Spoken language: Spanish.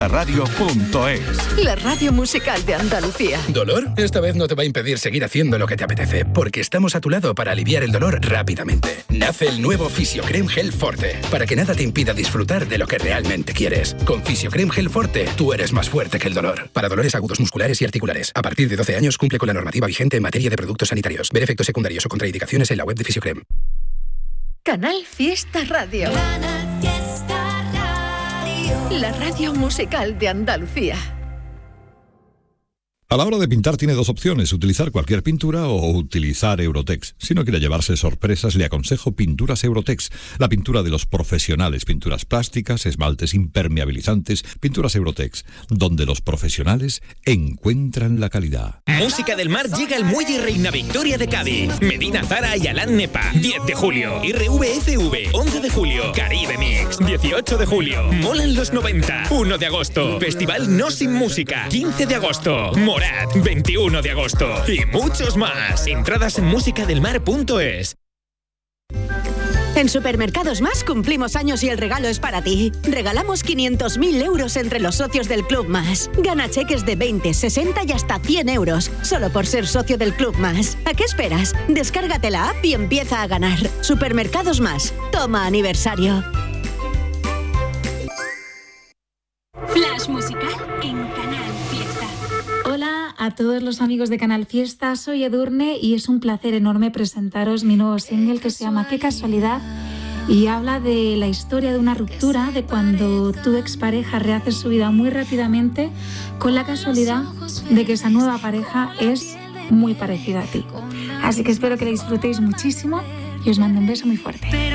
Radio.es. La radio musical de Andalucía. ¿Dolor? Esta vez no te va a impedir seguir haciendo lo que te apetece, porque estamos a tu lado para aliviar el dolor rápidamente. Nace el nuevo Fisiocrem Gel Forte, para que nada te impida disfrutar de lo que realmente quieres. Con Fisiocrem Gel Forte, tú eres más fuerte que el dolor. Para dolores agudos musculares y articulares. A partir de 12 años cumple con la normativa vigente en materia de productos sanitarios. Ver efectos secundarios o contraindicaciones en la web de Fisiocrem. Canal Fiesta Radio. Canal Fiesta Radio. La radio musical de Andalucía. A la hora de pintar tiene dos opciones, utilizar cualquier pintura o utilizar Eurotex. Si no quiere llevarse sorpresas, le aconsejo Pinturas Eurotex, la pintura de los profesionales, pinturas plásticas, esmaltes impermeabilizantes, Pinturas Eurotex, donde los profesionales encuentran la calidad. Música del Mar llega al Muelle Reina Victoria de Cádiz. Medina Zara y Alán Nepa, 10 de julio. RVFV, 11 de julio. Caribe Mix, 18 de julio. Molan los 90, 1 de agosto. Festival No Sin Música, 15 de agosto. Morat, 21 de agosto. Y muchos más. Entradas en musicadelmar.es. En Supermercados Más cumplimos años y el regalo es para ti. Regalamos 500.000 euros entre los socios del Club Más. Gana cheques de 20, 60 y hasta 100 euros, solo por ser socio del Club Más. ¿A qué esperas? Descárgate la app y empieza a ganar. Supermercados Más. Toma aniversario. Flash musical en Canal Fiesta. Hola a todos los amigos de Canal Fiesta, soy Edurne y es un placer enorme presentaros mi nuevo single que se llama Qué casualidad y habla de la historia de una ruptura, de cuando tu expareja rehace su vida muy rápidamente con la casualidad de que esa nueva pareja es muy parecida a ti. Así que espero que la disfrutéis muchísimo y os mando un beso muy fuerte.